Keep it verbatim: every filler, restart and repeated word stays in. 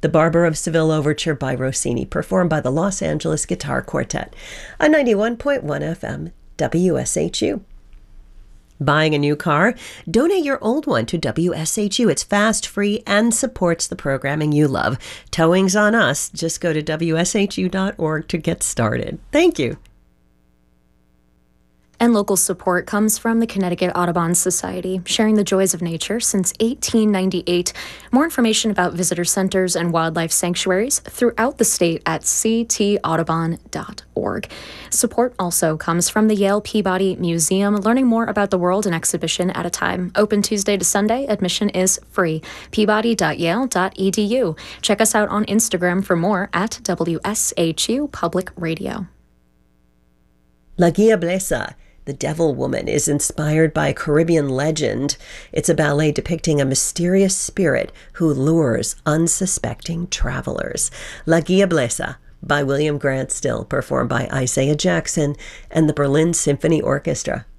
The Barber of Seville Overture by Rossini, performed by the Los Angeles Guitar Quartet on ninety-one point one F M W S H U. Buying a new car? Donate your old one to W S H U. It's fast, free, and supports the programming you love. Towing's on us. Just go to W S H U dot org to get started. Thank you. And local support comes from the Connecticut Audubon Society, sharing the joys of nature since eighteen ninety-eight. More information about visitor centers and wildlife sanctuaries throughout the state at c t audubon dot org. Support also comes from the Yale Peabody Museum, learning more about the world an exhibition at a time. Open Tuesday to Sunday. Admission is free. peabody dot yale dot e d u. Check us out on Instagram for more at W S H U Public Radio. La Diablesa, the Devil Woman, is inspired by Caribbean legend. It's a ballet depicting a mysterious spirit who lures unsuspecting travelers. La Diablesa by William Grant Still, performed by Isaiah Jackson and the Berlin Symphony Orchestra